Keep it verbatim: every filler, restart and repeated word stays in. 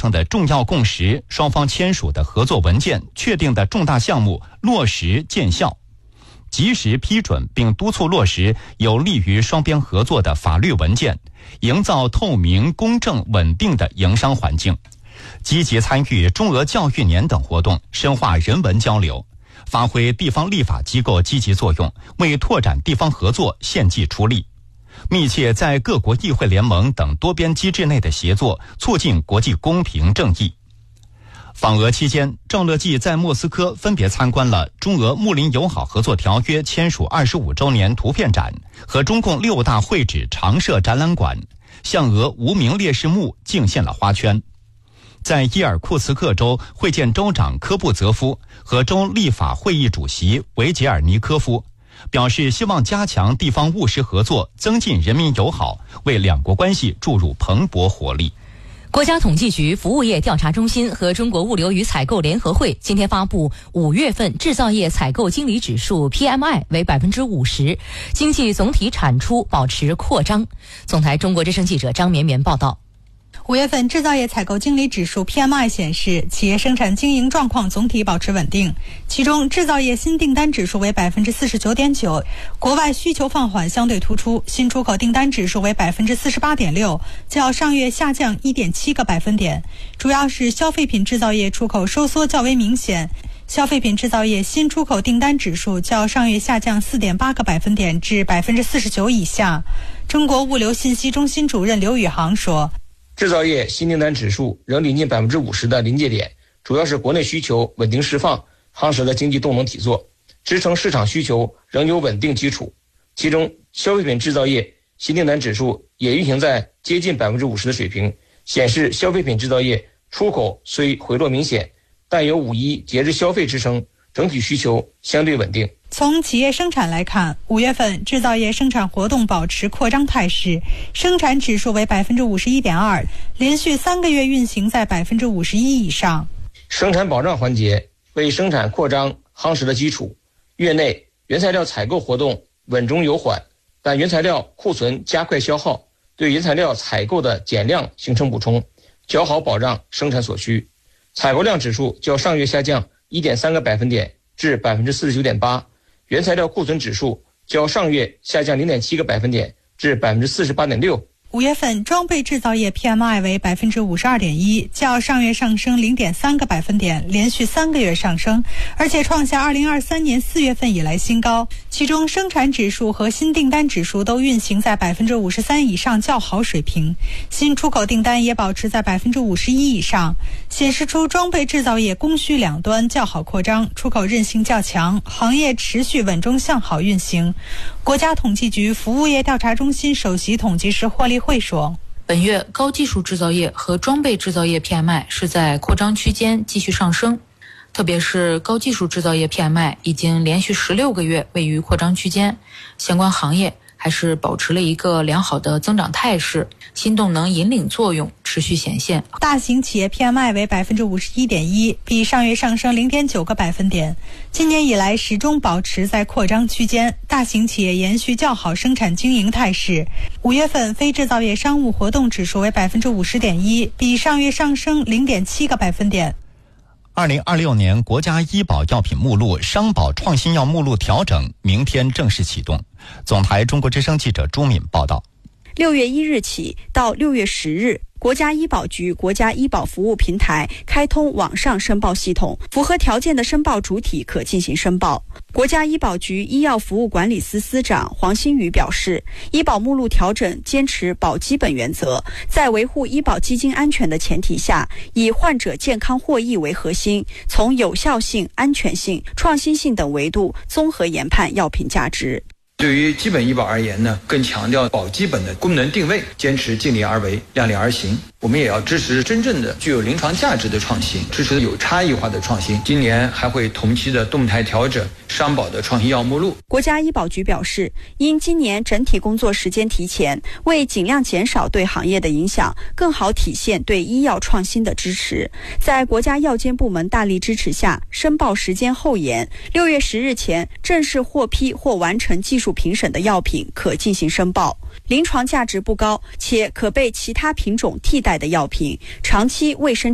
成的重要共识，双方签署的合作文件，确定的重大项目落实见效，及时批准并督促落实有利于双边合作的法律文件，营造透明、公正、稳定的营商环境，积极参与中俄教育年等活动，深化人文交流，发挥地方立法机构积极作用，为拓展地方合作献计出力，密切在各国议会联盟等多边机制内的协作，促进国际公平正义。访俄期间，赵乐际在莫斯科分别参观了中俄睦邻友好合作条约签署二十五周年图片展和中共六大会址常设展览馆，向俄无名烈士墓敬献了花圈。在伊尔库茨克州会见州长科布泽夫和州立法会议主席维杰尔尼科夫，表示希望加强地方务实合作，增进人民友好，为两国关系注入蓬勃活力。 国家统计局服务业调查中心和中国物流与采购联合会今天发布五月份制造业采购经理指数 P M I 为百分之五十，经济总体产出保持扩张。总台中国之声记者张绵绵报道。 五月份制造业采购经理指数 P M I 显示，企业生产经营状况总体保持稳定。其中，制造业新订单指数为 百分之四十九点九， 国外需求放缓相对突出。新出口订单指数为 百分之四十八点六， 较上月下降 一点七个百分点。主要是消费品制造业出口收缩较为明显。消费品制造业新出口订单指数较上月下降 四点八个百分点至 百分之四十九 以下。中国物流信息中心主任刘宇航说， 制造业新订单指数仍临近 百分之五十 的临界点，主要是国内需求稳定释放，夯实了经济动能体作，支撑市场需求仍有稳定基础。其中，消费品制造业新订单指数也运行在接近 百分之五十 的水平，显示消费品制造业出口虽回落明显，但有五一节日消费支撑，整体需求相对稳定。 从企业生产来看，五月份制造业生产活动保持扩张态势，生产指数为 百分之五十一点二， 连续三个月运行在 百分之五十一 以上。 生产保障环节为生产扩张夯实了基础。月内原材料采购活动稳中有缓，但原材料库存加快消耗，对原材料采购的减量形成补充，较好保障生产所需。采购量指数较上月下降 一点三个百分点至 百分之四十九点八，原材料库存指数较上月下降 零点七个百分点至 百分之四十八点六。 五月份装备制造业 P M I 为 百分之五十二点一， 较上月上升 零点三个百分点，连续三个月上升，而且创下二零二三年四月份以来新高。其中生产指数和新订单指数都运行在 百分之五十三 以上较好水平，新出口订单也保持在 百分之五十一 以上，显示出装备制造业供需两端较好扩张，出口韧性较强，行业持续稳中向好运行。国家统计局服务业调查中心首席统计师霍立会说， 本月高技术制造业和装备制造业 P M I 是在扩张区间继续上升，特别是高技术制造业 P M I 已经连续十六个月位于扩张区间，相关行业还是保持了一个良好的增长态势，新动能引领作用持续显现。 大型企业 P M I 为 百分之五十一点一， 比上月上升 零点九个百分点，今年以来始终保持在扩张区间，大型企业延续较好生产经营态势。五月份非制造业商务活动指数为 百分之五十点一， 比上月上升 零点七个百分点。 二零二六年国家医保药品目录、商保创新药目录调整明天正式启动。总台中国之声记者朱敏报道。 六月一日起到六月十日，国家医保局国家医保服务平台开通网上申报系统，符合条件的申报主体可进行申报。国家医保局医药服务管理司司长黄新宇表示，医保目录调整坚持保基本原则，在维护医保基金安全的前提下，以患者健康获益为核心，从有效性、安全性、创新性等维度综合研判药品价值。 对于基本医保而言呢，更强调保基本的功能定位，坚持尽力而为、量力而行。我们也要支持真正的具有临床价值的创新，支持有差异化的创新。今年还会同期的动态调整商保的创新药目录。 国家医保局表示，因今年整体工作时间提前，为尽量减少对行业的影响，更好体现对医药创新的支持，在国家药监部门大力支持下，申报时间后延，六月十日前正式获批或完成技术评审的药品可进行申报。临床价值不高且可被其他品种替代的药品，长期卫生